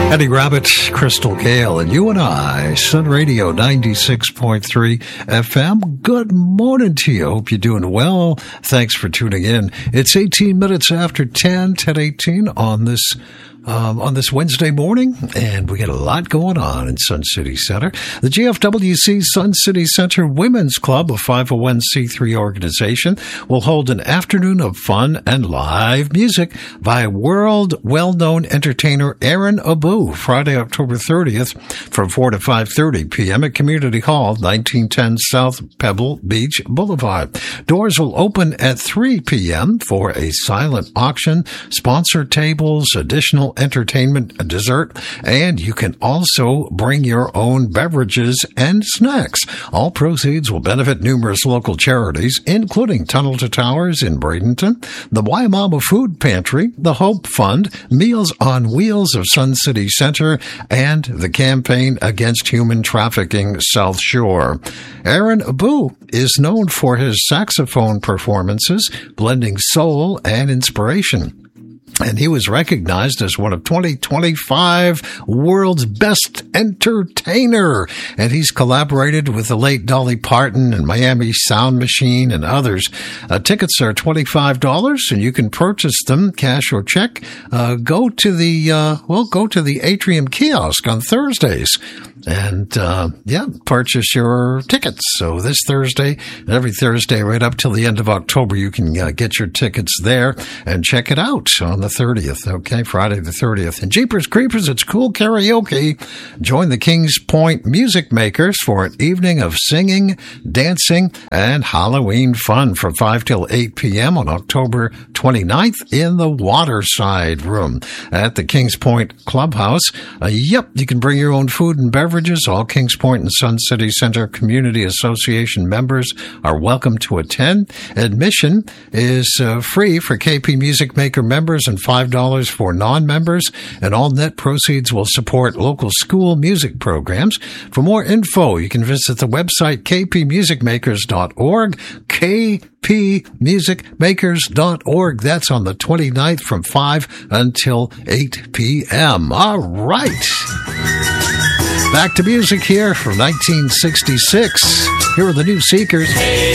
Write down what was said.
Eddie Rabbit, Crystal Gale, and you and I, Sun Radio 96.3 FM. Good morning to you. Hope you're doing well. Thanks for tuning in. It's 18 minutes after 10:18 on this Wednesday morning, and we got a lot going on in Sun City Center. The GFWC Sun City Center Women's Club, a 501c3 organization, will hold an afternoon of fun and live music by world well-known entertainer Aaron Abu, Friday, October 30th from 4 to 5:30 p.m. at Community Hall, 1910 South Pebble Beach Boulevard. Doors will open at 3 p.m. for a silent auction, sponsor tables, additional entertainment, dessert, and you can also bring your own beverages and snacks. All proceeds will benefit numerous local charities, including Tunnel to Towers in Bradenton, the Waimama Food Pantry, the Hope Fund, Meals on Wheels of Sun City Center, and the Campaign Against Human Trafficking South Shore. Aaron Abu is known for his saxophone performances, blending soul and inspiration. And he was recognized as one of 2025 world's best entertainer. And he's collaborated with the late Dolly Parton and Miami Sound Machine and others. Tickets are $25, and you can purchase them, cash or check. Go to the Atrium kiosk on Thursdays. And, purchase your tickets. So this Thursday, and every Thursday right up till the end of October, you can get your tickets there and check it out on the 30th. Okay, Friday the 30th. And Jeepers Creepers, it's cool karaoke. Join the Kings Point Music Makers for an evening of singing, dancing, and Halloween fun from 5 till 8 p.m. on October 29th in the Waterside Room at the Kings Point Clubhouse. You can bring your own food and beverages. All Kings Point and Sun City Center Community Association members are welcome to attend. Admission is free for KP Music Maker members and $5 for non-members, and all net proceeds will support local school music programs. For more info, you can visit the website kpmusicmakers.org, kpmusicmakers.org. That's on the 29th from 5 until 8 p.m. All right. Back to music here from 1966. Here are the New Seekers. Hey,